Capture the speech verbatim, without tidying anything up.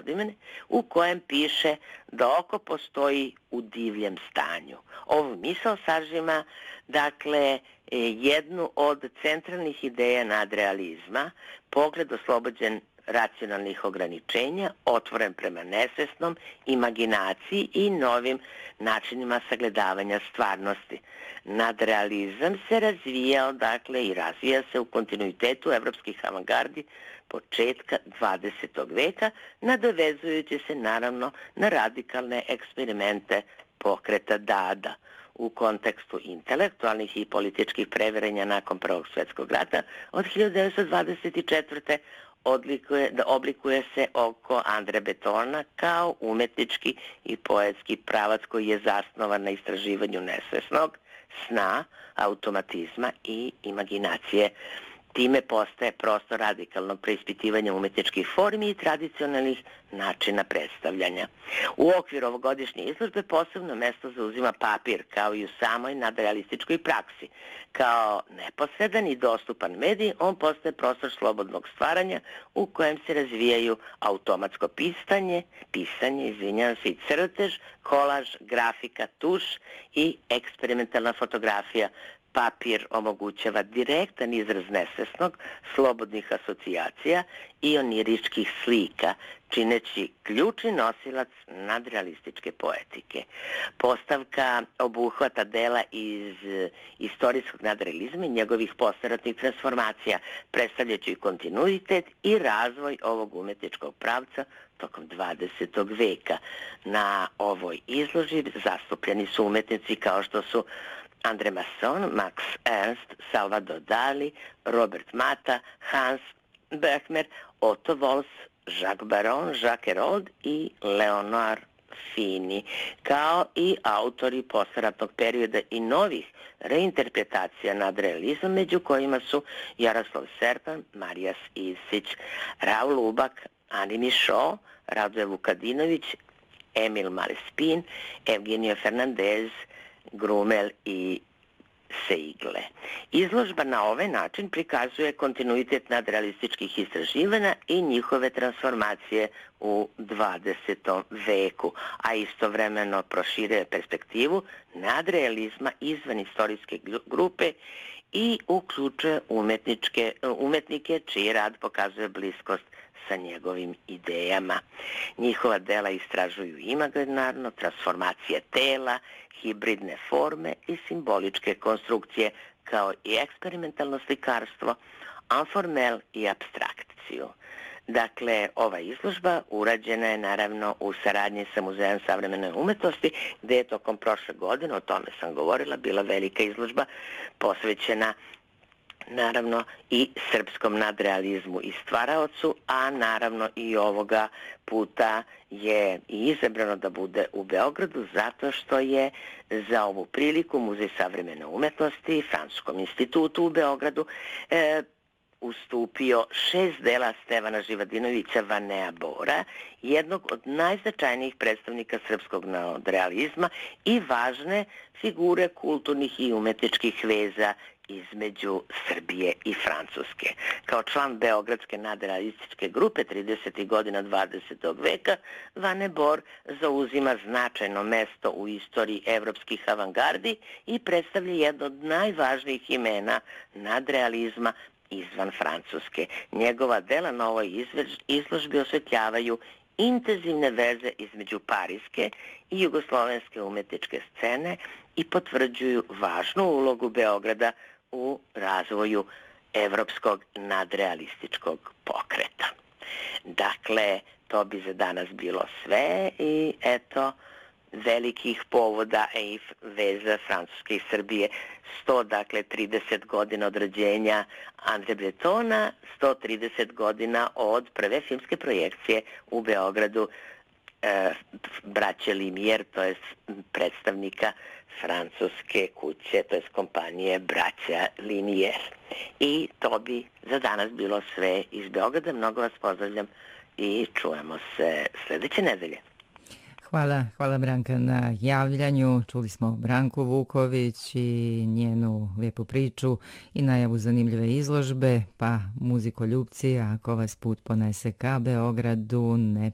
godine u kojem piše da oko postoji u divljem stanju. Ovu misao sažima, dakle, jednu od centralnih ideja nadrealizma, pogled oslobođen racionalnih ograničenja, otvoren prema nesvesnom, imaginaciji i novim načinima sagledavanja stvarnosti. Nadrealizam se razvijao, dakle, i razvija se u kontinuitetu evropskih avangardi početka dvadesetog veka, nadovezujući se naravno na radikalne eksperimente pokreta Dada. U kontekstu intelektualnih i političkih previranja nakon Prvog svjetskog rata od hiljadu devetsto dvadeset četvrte. Odlikuje, da oblikuje se oko Andre Betona kao umetnički i poetski pravac koji je zasnovan na istraživanju nesvesnog, sna, automatizma i imaginacije. Time postaje prostor radikalnog preispitivanja umetničkih formi i tradicionalnih načina predstavljanja. U okviru ovogodišnje izložbe posebno mesto zauzima papir, kao i u samoj nadrealističkoj praksi. Kao neposredan i dostupan medij, on postaje prostor slobodnog stvaranja u kojem se razvijaju automatsko pisanje, pisanje, izvinjavam se, i crtež, kolaž, grafika, tuš i eksperimentalna fotografija. Papir omogućava direktan izraz nesvesnog, slobodnih asocijacija i oniričkih slika, čineći ključni nosilac nadrealističke poetike. Postavka obuhvata dela iz istorijskog nadrealizma i njegovih posleratnih transformacija, predstavljajući kontinuitet i razvoj ovog umetničkog pravca tokom dvadesetog veka. Na ovoj izložbi zastupljeni su umetnici kao što su André Masson, Max Ernst, Salvador Dali, Robert Mata, Hans Böckmer, Otto Walls, Jacques Baron, Jacques Herold i Leonard Fini, kao i autori posleratnog perioda i novih reinterpretacija nadrealizma, među kojima su Jaroslav Serpan, Marijas Ivsić, Raul Lubak, Ani Michaud, Radoje Vukadinović, Emil Malespin, Eugenio Fernandez, Grumel i Seigle. Izložba na ovaj način prikazuje kontinuitet nadrealističkih istraživanja i njihove transformacije u dvadesetom veku, a istovremeno proširuje perspektivu nadrealizma izvan istorijske grupe i uključuje umetničke, umetnike čiji rad pokazuje bliskost sa njegovim idejama. Njihova dela istražuju imaginarno, transformacije tela, hibridne forme i simboličke konstrukcije, kao i eksperimentalno slikarstvo, informel i abstrakciju. Dakle, ova izložba urađena je naravno u saradnji sa Muzejem savremene umetnosti, gde je tokom prošle godine, o tome sam govorila, bila velika izložba posvećena naravno i srpskom nadrealizmu i stvaraocu, a naravno i ovoga puta je i izabrano da bude u Beogradu zato što je za ovu priliku Muzej savremene umetnosti i Francuskom institutu u Beogradu e, ustupio šest dela Stevana Živadinovića Vanea Bora, jednog od najznačajnijih predstavnika srpskog nadrealizma i važne figure kulturnih i umetničkih veza između Srbije i Francuske. Kao član Beogradske nadrealističke grupe tridesetih godina dvadesetog veka, Vane Bor zauzima značajno mesto u istoriji evropskih avangardi i predstavlja jedno od najvažnijih imena nadrealizma izvan Francuske. Njegova dela na ovoj izložbi osvetljavaju intenzivne veze između parijske i jugoslovenske umetničke scene i potvrđuju važnu ulogu Beograda u razvoju evropskog nadrealističkog pokreta. Dakle, to bi za danas bilo sve i eto velikih povoda i veza Francuske i Srbije. sto, dakle, trideset godina od rođenja Andre Bretona, sto trideset godina od prve filmske projekcije u Beogradu e, braće Lumière, to je predstavnika francuske kuće, to je kompanije braća Lumière. I to bi za danas bilo sve iz Beograda. Mnogo vas pozdravljam i čujemo se sljedeće nedelje. Hvala, hvala Branka na javljanju. Čuli smo Branku Vuković i njenu lijepu priču i najavu zanimljive izložbe, pa muzikoljupci, ako vas put ponese ka Beogradu, ne